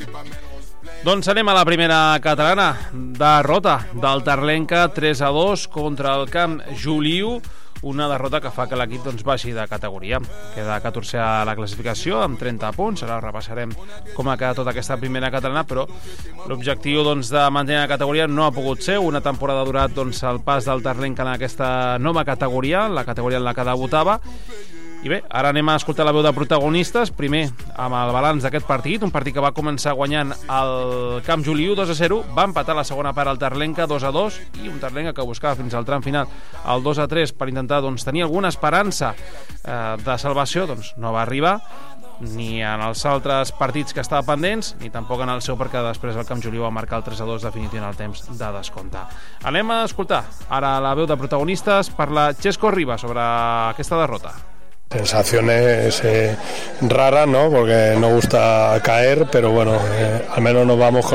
Doncs anem a la primera catalana. Derrota del Terlenca 3-2 contra el Camp Juliu, una derrota que fa que l'equip baixi de categoria. Queda 14 a la classificació amb 30 punts. Ara repassarem com ha quedat tota aquesta primera catalana, però l'objectiu de mantenir la categoria no ha pogut ser. Una temporada ha durat el pas del Terlenca en aquesta nova categoria, la categoria en la que debutava. I bé, ara anem a escoltar la veu de protagonistes. Primer, amb el balanç d'aquest partit, un partit que va començar guanyant el Camp Juliu 2-0, va empatar la segona part al Terlenca 2-2, i un Terlenca que buscava fins al tram final el 2-3 per intentar tenir alguna esperança de salvació. No va arribar ni en els altres partits que estava pendents, ni tampoc en el seu, perquè després el Camp Juliu va marcar el 3-2 definitiu en el temps de descomptar. Anem a escoltar ara la veu de protagonistes. Parla Xesco Riba sobre aquesta derrota. Sensaciones raras, ¿no? Porque no gusta caer, pero bueno, al menos nos vamos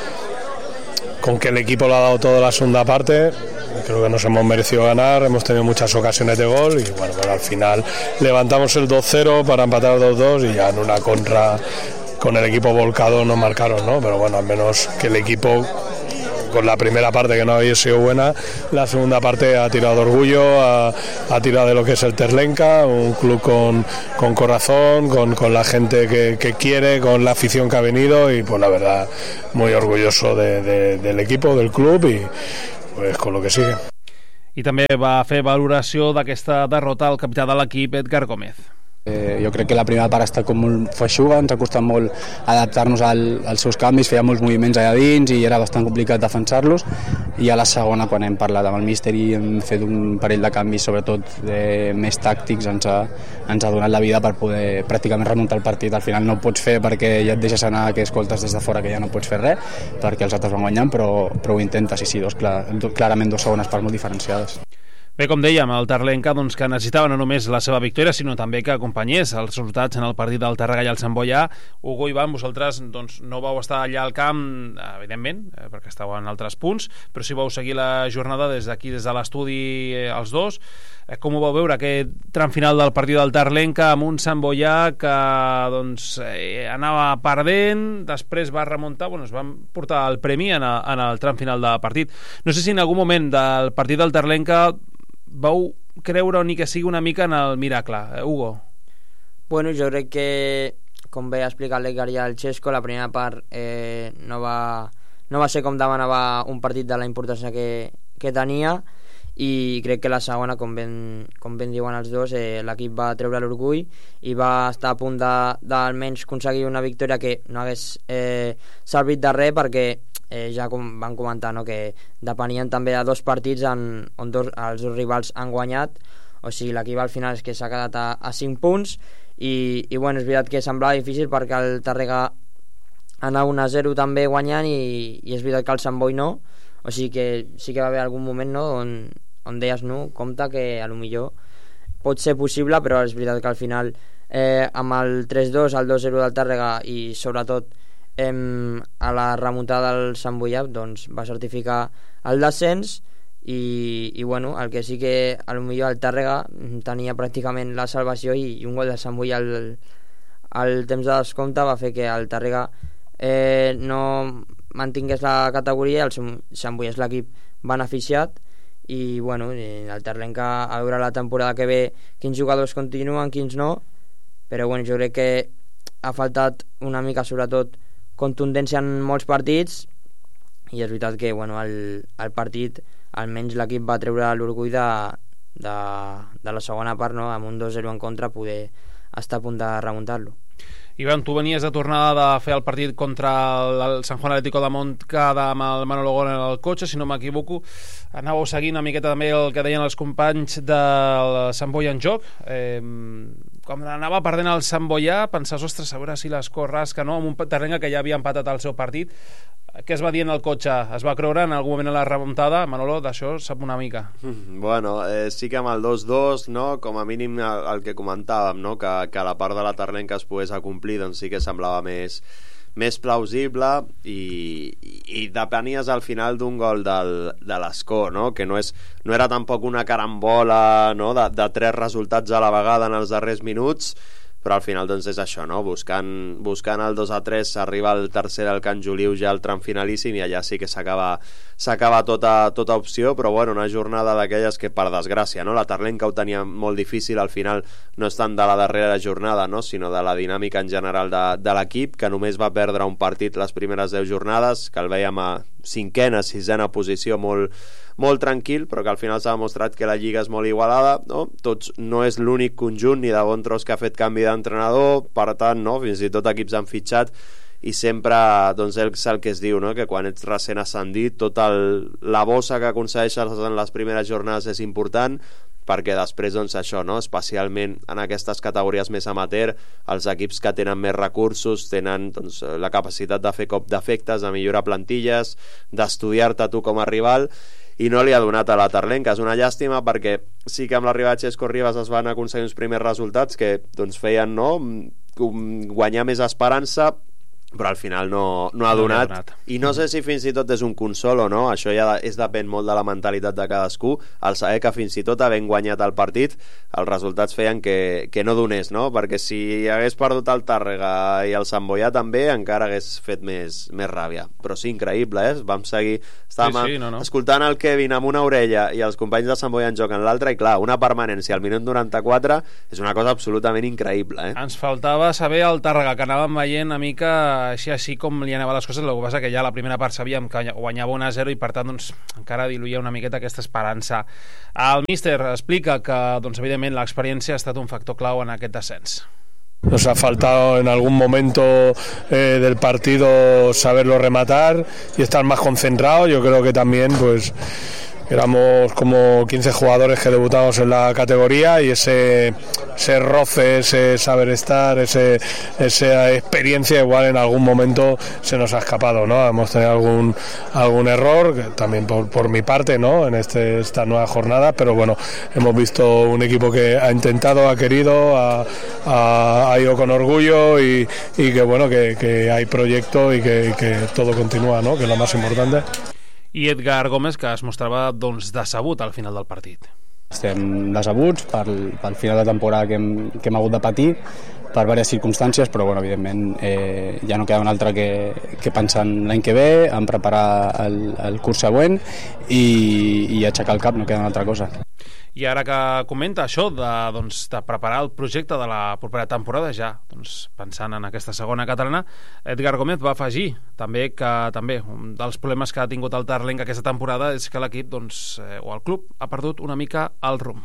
con que el equipo lo ha dado toda la segunda parte. Creo que nos hemos merecido ganar, hemos tenido muchas ocasiones de gol y bueno, al final levantamos el 2-0 para empatar 2-2 y ya en una contra con el equipo volcado nos marcaron, ¿no? Pero bueno, al menos que el equipo, con la primera parte que no había sido buena, la segunda parte ha tirado de orgullo, ha tirado de lo que es el Terlenca, un club con corazón, con la gente que quiere, con la afición que ha venido, y pues la verdad muy orgulloso del equipo, del club, i pues con lo que sigue. I també va fer valoració d'aquesta derrota el capità de l'equip, Edgar Gómez. Jo crec que la primera part ha estat com molt feixuga, ens ha costat molt adaptar-nos als seus canvis, feia molts moviments allà dins i era bastant complicat defensar-los, i a la segona, quan hem parlat amb el míster i hem fet un parell de canvis, sobretot més tàctics, ens ha donat la vida per poder pràcticament remuntar el partit. Al final no ho pots fer perquè ja et deixes anar, que escoltes des de fora que ja no pots fer res, perquè els altres van guanyant, però ho intentes, i sí, clarament 2 segones parts molt diferenciades. Bé, com dèiem, el Terlenca que necessitava no només la seva victòria, sinó també que acompanyés els resultats en el partit del Tàrrega i el Sant Boià. Hugo, Ivan, vosaltres no vau estar allà al camp, evidentment, perquè estàveu en altres punts, però sí vau seguir la jornada des d'aquí, des de l'estudi, els dos. Com ho vau veure, aquest tram final del partit del Terlenca amb un Sant Boià que anava perdent, després va remuntar, es van portar el premi en el tram final del partit. No sé si en algun moment del partit del Terlenca vau creure ni que sigui una mica en el miracle, Hugo? Bueno, jo crec que, com bé ha explicat l'Edgar i el Xesco, la primera part no va ser com demanava un partit de la importància que tenia, i crec que la segona, com ben diuen els dos, l'equip va treure l'orgull i va estar a punt d'almenys aconseguir una victòria que no hagués servit de res, perquè ja van comentar, no?, que depenien també de 2 partits on els dos rivals han guanyat, o sigui, l'equip al final és que s'ha quedat a 5 punts, i bueno, és veritat que semblava difícil perquè el Tàrrega anava 1-0 també guanyant, i és veritat que el Sant Boi no, o sigui que sí que va haver algun moment, no?, on deies, no, compte que a lo millor pot ser possible, però és veritat que al final amb el 3-2, el 2-0 del Tàrrega i sobretot a la remuntada del Sant Boià, va certificar el descens, i bueno, el que sí que a lo millor el Tàrrega tenia pràcticament la salvació, i un gol del Sant Boià al temps de descompte va fer que el Tàrrega no mantingués la categoria. El Sant Boià és l'equip beneficiat, i bueno, el Terlenca a veure la temporada que ve quins jugadors continuen, quins no, però bueno, jo crec que ha faltat una mica sobretot contundència en molts partits, i és veritat que bueno, el partit almenys l'equip va treure l'orgull de la segona part, no?, amb un 2-0 en contra poder estar a punt de remuntar-lo. Ivan, tu venies de tornada de fer el partit contra el San Juan Atlético de Montcada amb el Manolo Gol en el cotxe, si no m'equivoco. Anàveu seguint una miqueta també el que deien els companys del Sant Boià en joc. Quan anava perdent el Sant Boià, pensaves, ostres, a veure si l'escor rasca, no?, amb un Terlenca que ja havia empatat el seu partit. Què es va dir en el cotxe? Es va creure en algun moment a la remuntada? Manolo, d'això sap una mica. Bueno, sí que amb el 2-2, no?, com a mínim el que comentàvem, no?, que la part de la Terlenca es pogués acomplir, doncs sí que semblava més plausible, i depenies al final d'un gol de l'escó, no?, que no era tampoc una carambola, no?, de 3 resultats a la vegada en els darrers minuts, però al final doncs és això, no? Buscant el 2-3 s'arriba al tercer del Can Juliu ja al tram finalíssim i allà sí que s'acaba tota opció, però bueno, una jornada d'aquelles que per desgràcia, no? La Terlenca ho tenia molt difícil, al final no és tant de la darrera jornada, no? Sinó de la dinàmica en general de l'equip, que només va perdre un partit les primeres 10 jornades, que el veiem a 5ª, 6ª posició, molt tranquil, però que al final s'ha demostrat que la Lliga és molt igualada, no? No és l'únic conjunt ni de bon tros que ha fet canvi d'entrenador, per tant, no? Fins i tot equips han fitxat, i sempre doncs, és el que es diu, no? Que quan ets recent ascendit, la bossa que aconsegueixes en les primeres jornades és important, perquè després, doncs, això, no? Especialment en aquestes categories més amateur, els equips que tenen més recursos tenen doncs, la capacitat de fer cop d'efectes, de millorar plantilles, d'estudiar-te tu com a rival, i no li ha donat a la Terlenca. És una llàstima perquè sí que amb l'arribada de Xesco Rivas es van aconseguir uns primers resultats que doncs, feien, no?, guanyar més esperança, però al final no ha donat. I no sé si fins i tot és un consol o no, això ja depèn molt de la mentalitat de cadascú, el saber que fins i tot havent guanyat el partit els resultats feien que no donés, no? Perquè si hagués perdut el Tàrrega i el Sant Boià també encara hagués fet més ràbia, però sí, increïble, vam seguir, estàvem escoltant el Kevin amb una orella i els companys de Sant Boià en joc en l'altra, i clar, una permanència al minut 94 és una cosa absolutament increïble. Ens faltava saber el Tàrrega, que anàvem veient una mica així com li anava les coses. El que passa que ja la primera part sabíem que guanyava 1-0 i per tant doncs, encara diluïa una miqueta aquesta esperança. El míster explica que doncs, evidentment l'experiència ha estat un factor clau en aquest descens. Nos ha faltado en algún momento del partido saberlo rematar y estar más concentrados. Yo creo que también pues éramos como 15 jugadores que debutamos en la categoría y ese roce, ese saber estar, esa experiencia igual en algún momento se nos ha escapado, ¿no? Hemos tenido algún error, también por mi parte, ¿no? En esta nueva jornada, pero bueno, hemos visto un equipo que ha intentado, ha querido, ha ido con orgullo y que bueno, que hay proyecto y que todo continúa, ¿no? Que es lo más importante. I Edgar Gómez, que es mostrava doncs, decebut al final del partit. Estem decebuts pel final de temporada que hem hagut de patir per diverses circumstàncies, però bueno, evidentment ja no queda un altre que pensar en l'any que ve, en preparar el curs següent i aixecar el cap, no queda una altra cosa. I ara que comenta això de preparar el projecte de la propera temporada, ja pensant en aquesta segona catalana, Edgar Gómez va afegir també que un dels problemes que ha tingut el Terlenca aquesta temporada és que l'equip o el club ha perdut una mica el rumb.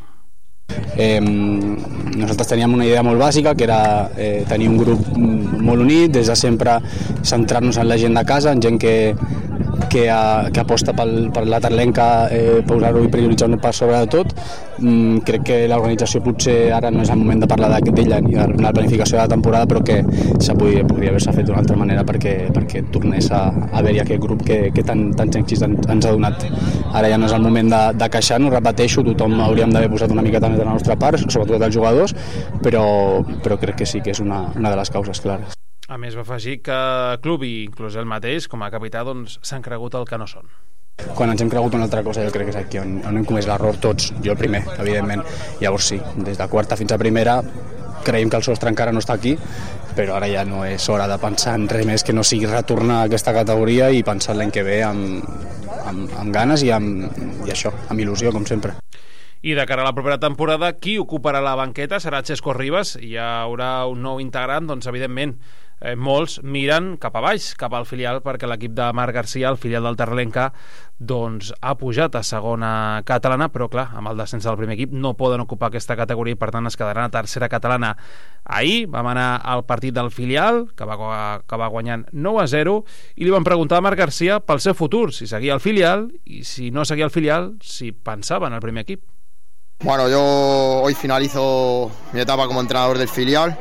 Nosaltres teníem una idea molt bàsica, que era tenir un grup molt unit, des de sempre centrar-nos en la gent de casa, en gent que aposta per la Terlenca, posar-ho i prioritzar-ho per sobre de tot. Crec que l'organització potser ara no és el moment de parlar d'ella ni de la planificació de la temporada, però que podria haver-se fet d'una altra manera perquè tornés a haver-hi aquest grup que tants èxits ens ha donat. Ara ja no és el moment de queixar-nos, repeteixo, tothom hauríem d'haver posat una miqueta més de la nostra part, sobretot els jugadors, però crec que sí que és una de les causes clares. A més, va afegir que el club i inclús ell mateix, com a capità, s'han cregut el que no són. Quan ens hem cregut una altra cosa, jo crec que és aquí on hem comès l'error tots, jo el primer, evidentment. Llavors sí, des de quarta fins a primera creiem que el sostre encara no està aquí, però ara ja no és hora de pensar en res més que no sigui retornar a aquesta categoria i pensar l'any que ve amb ganes i això, amb il·lusió, com sempre. I de cara a la propera temporada, qui ocuparà la banqueta serà Xesco Rivas. Hi haurà un nou integrant, doncs evidentment molts miren cap a baix, cap al filial, perquè l'equip de Marc Garcia, el filial del Terlenca, doncs ha pujat a segona catalana, però clar, amb el descens del primer equip no poden ocupar aquesta categoria i per tant es quedaran a tercera catalana. Ahir vam anar al partit del filial, que va acabar guanyant 9-0, i li van preguntar a Marc Garcia pel seu futur, si seguia el filial, i si no seguia el filial, si pensava en el primer equip. Bueno, yo hoy finalizo mi etapa como entrenador del filial.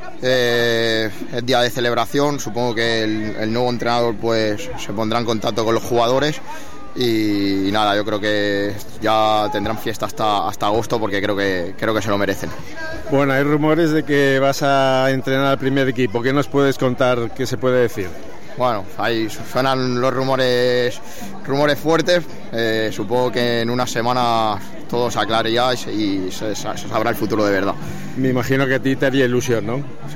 Es día de celebración, supongo que el nuevo entrenador pues se pondrá en contacto con los jugadores y nada, yo creo que ya tendrán fiesta hasta agosto porque creo que se lo merecen. Bueno, hay rumores de que vas a entrenar al primer equipo. ¿Qué nos puedes contar? ¿Qué se puede decir? bueno, ahí suenan los rumores fuertes. Supongo que en una semana todo se aclarará y se sabrá el futuro de verdad. Me imagino que a ti te haría ilusión, ¿no? Sí,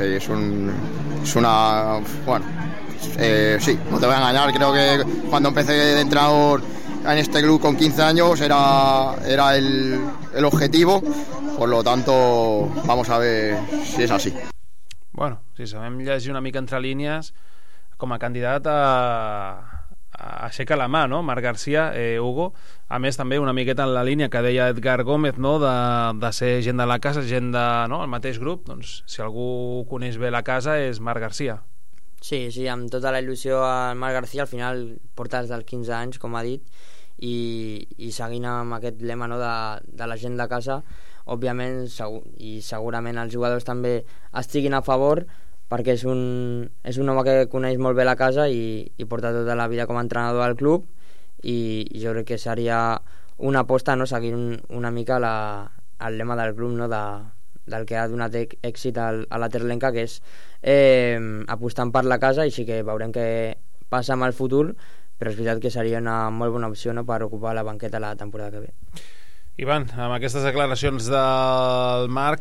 bueno, sí, no te voy a engañar. Creo que cuando empecé de entrenador en este club con 15 años era el objetivo. Por lo tanto, vamos a ver si és així. Bueno, si sabem llegir una mica entre línies, com a candidat aixeca la mà, no? Marc Garcia, Hugo. A més, també una miqueta en la línia que deia Edgar Gómez, no? De ser gent de la casa, gent de, no? El mateix grup. Doncs, si algú coneix bé la casa, és Marc Garcia. Sí, amb tota la il·lusió al Marc Garcia. Al final porta des dels 15 anys, com ha dit, i seguint amb aquest lema, no? de la gent de casa, òbviament, i segurament els jugadors també estiguin a favor, perquè és un home que coneix molt bé la casa i porta tota la vida com a entrenador al club, i jo crec que seria una aposta, no? Seguint una mica el lema del club, no? del que ha donat èxit a la Terlenca, que és apostant per la casa, i sí que veurem què passa amb el futur, però és veritat que seria una molt bona opció, no? Per ocupar la banqueta la temporada que ve. Ivan, amb aquestes declaracions del Marc,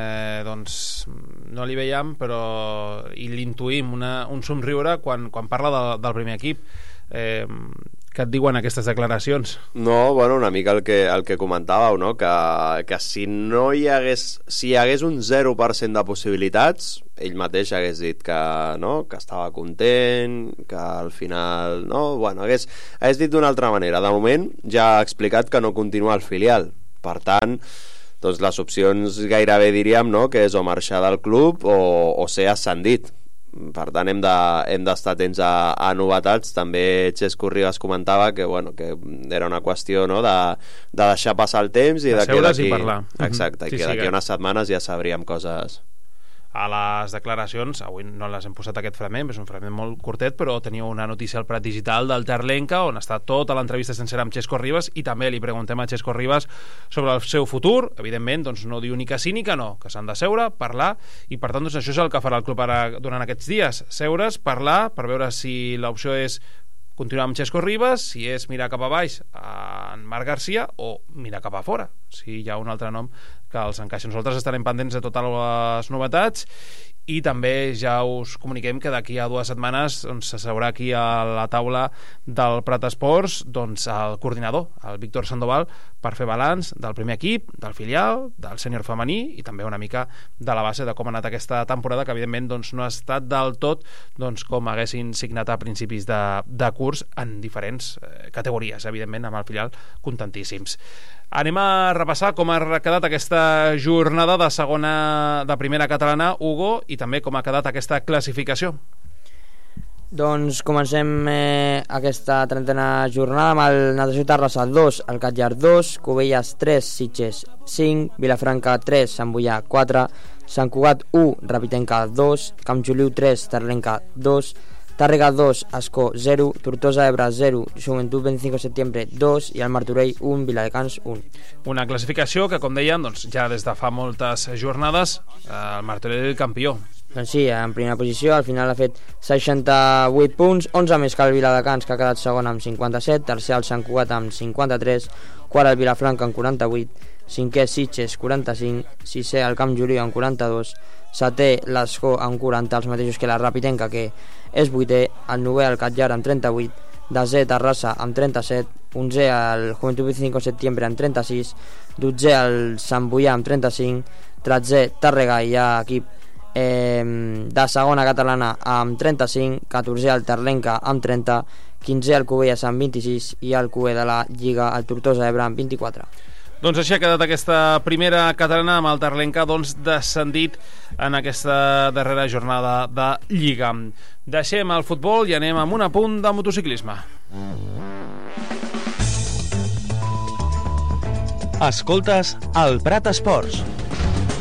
doncs no li veiem, però i l'intuïm un somriure quan parla del primer equip. Què et diuen aquestes declaracions? No, bueno, una mica el que comentàveu, no? Que si hi hagués un 0% de possibilitats, ell mateix hagués dit que estava content, que al final hagués dit d'una altra manera. De moment ja ha explicat que no continua al filial. Per tant, doncs les opcions gairebé diríem, no? Que és o marxar del club o ser ascendit. Per tant, hem d'estar atents a novetats. També Xesco Rivas comentava que era una qüestió, no? de deixar passar el temps i de seure's i parlar. Exacte, i que d'aquí unes setmanes ja sabríem coses. A les declaracions, avui no les hem posat aquest fragment, és un fragment molt curtet, però teniu una notícia al Prat Digital del Terlenca, on està tota l'entrevista sencera amb Xesco Rivas, i també li preguntem a Xesco Rivas sobre el seu futur. Evidentment, doncs no diu ni que sí ni que no, que s'han de seure, parlar, i per tant, doncs això és el que farà el club durant aquests dies. Seure's, parlar, per veure si l'opció és continuar amb Xesco Rivas, si és mirar cap a baix en Marc Garcia o mirar cap a fora, si hi ha un altre nom que els encaixa. Nosaltres estarem pendents de totes les novetats, i també ja us comuniquem que d'aquí a 2 setmanes se seurà aquí a la taula del Prat Esports el coordinador, el Víctor Sandoval, per fer balanç del primer equip, del filial, del sènior femení, i també una mica de la base de com ha anat aquesta temporada, que evidentment no ha estat del tot com haguessin signat a principis de curs en diferents categories. Evidentment, amb el filial contentíssims. Anem a repassar com ha quedat aquesta jornada de primera catalana, Hugo, i també com ha quedat aquesta classificació. Doncs comencem aquesta 30a jornada amb el Natació Terrassa 2, el Catllar 2, Cubelles 3, Sitges 5, Vilafranca 3, Sant Boià 4, Sant Cugat 1, Rapitenca 2, Camp Juliu 3, Terlenca 2, Tàrrega 2, Ascó 0, Tortosa Ebre 0, Joventut 25 de setembre 2 i el Martorell 1, Viladecans 1. Una classificació que, com dèiem, ja des de fa moltes jornades el Martorell campió. Doncs sí, en primera posició, al final ha fet 68 punts, 11 més que el Viladecans, que ha quedat segon amb 57, tercer el Sant Cugat amb 53, quart el Vilafranca amb 48, cinquè Sitges 45, sisè el Camp Juliu amb 42, setè l'Escó amb 40, els mateixos que la Rapitenca, que és vuitè, el novè el Catllar amb 38, desè Terrassa amb 37, 11è el Joventut 25 de setembre amb 36, 12è el Sant Boià amb 35, 13è Tàrrega, i hi ha equip de segona catalana amb 35, 14è el Terlenca amb 30, 15è el Cubelles amb 26 i el QE de la Lliga el Tortosa Ebre amb 24. Doncs així ha quedat aquesta primera catalana amb el Terlenca descendit en aquesta darrera jornada de Lliga. Deixem el futbol i anem amb un apunt de motociclisme. Escoltes el Prat Esports.